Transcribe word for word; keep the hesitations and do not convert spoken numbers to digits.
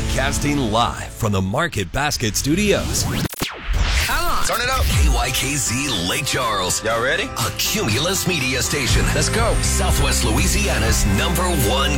Broadcasting live from the Market Basket Studios. Come on. Turn it up. K Y K Z Lake Charles. Y'all ready? A Cumulus media station. Let's go. Southwest Louisiana's number one